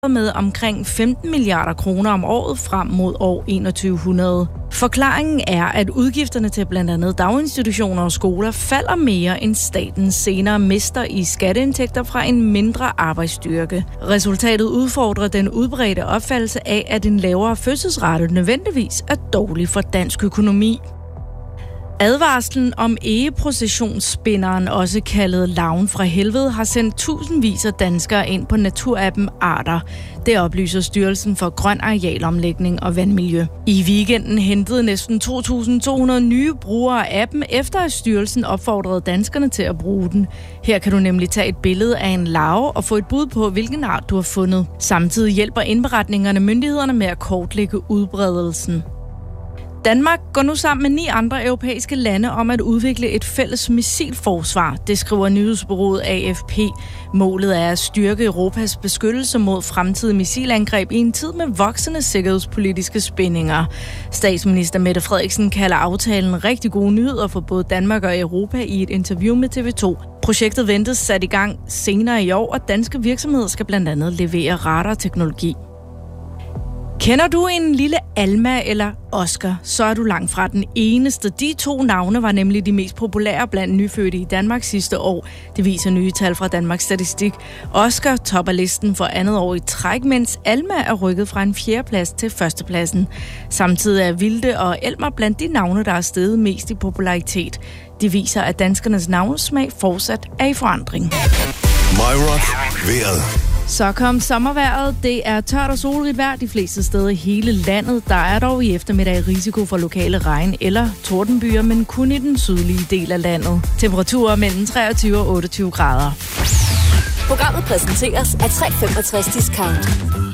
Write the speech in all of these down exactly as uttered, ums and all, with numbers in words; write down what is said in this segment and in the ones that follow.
med omkring femten milliarder kroner om året frem mod år enogtyve hundrede. Forklaringen er, at udgifterne til blandt andet daginstitutioner og skoler falder mere, end staten senere mister i skatteindtægter fra en mindre arbejdsstyrke. Resultatet udfordrer den udbredte opfattelse af, at en lavere fødselsrate nødvendigvis er dårlig for dansk økonomi. Advarslen om egeprocessionsspinderen, også kaldet Larven fra helvede, har sendt tusindvis af danskere ind på naturappen Arter. Det oplyser Styrelsen for Grøn Arealomlægning og Vandmiljø. I weekenden hentede næsten to tusind to hundrede nye brugere af appen, efter at styrelsen opfordrede danskerne til at bruge den. Her kan du nemlig tage et billede af en larve og få et bud på, hvilken art du har fundet. Samtidig hjælper indberetningerne myndighederne med at kortlægge udbredelsen. Danmark går nu sammen med ni andre europæiske lande om at udvikle et fælles missilforsvar, det skriver nyhedsbureauet A F P. Målet er at styrke Europas beskyttelse mod fremtidige missilangreb i en tid med voksende sikkerhedspolitiske spændinger. Statsminister Mette Frederiksen kalder aftalen rigtig gode nyheder for både Danmark og Europa i et interview med T V to. Projektet ventes sat i gang senere i år, og danske virksomheder skal blandt andet levere radarteknologi. Kender du en lille Alma eller Oscar, så er du langt fra den eneste. De to navne var nemlig de mest populære blandt nyfødte i Danmark sidste år. Det viser nye tal fra Danmarks Statistik. Oscar topper listen for andet år i træk, mens Alma er rykket fra en fjerdeplads til førstepladsen. Samtidig er Vilde og Elmer blandt de navne, der er steget mest i popularitet. Det viser, at danskernes navnesmag fortsat er i forandring. My Rock, vejret. Så kom sommervejret. Det er tørt og solrigt vejr de fleste steder i hele landet. Der er dog i eftermiddag risiko for lokale regn- eller tordenbyer, men kun i den sydlige del af landet. Temperaturer mellem treogtyve og otteogtyve grader. Programmet præsenteres af tre femogtres Discount.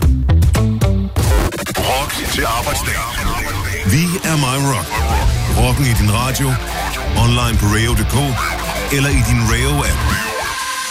Rock til arbejdsdag. Vi er My Rock. Rocken i din radio, online på radio punktum d k eller i din Radio-app.